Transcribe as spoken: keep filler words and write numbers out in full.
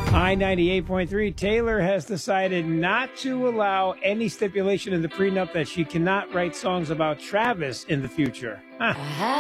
I ninety-eight point three, Taylor has decided not to allow any stipulation in the prenup that she cannot write songs about Travis in the future. Huh.